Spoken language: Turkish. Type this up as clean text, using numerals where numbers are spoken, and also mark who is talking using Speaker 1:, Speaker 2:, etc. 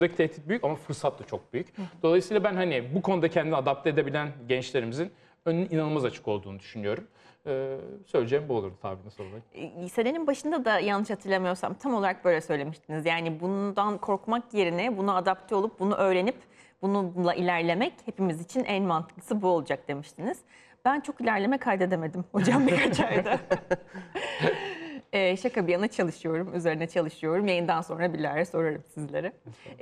Speaker 1: Buradaki tehdit büyük ama fırsat da çok büyük. Dolayısıyla ben hani bu konuda kendini adapte edebilen gençlerimizin önünün inanılmaz açık olduğunu düşünüyorum. Söyleyeceğim bu olurdu tabii nasıl olarak.
Speaker 2: Senenin başında da yanlış hatırlamıyorsam tam olarak böyle söylemiştiniz. Yani bundan korkmak yerine buna adapte olup bunu öğrenip bununla ilerlemek hepimiz için en mantıklısı bu olacak demiştiniz. Ben çok ilerleme kaydedemedim hocam birkaç ayda. Şaka bir yana çalışıyorum, üzerine çalışıyorum. Yayından sonra bilahare sorarım sizlere.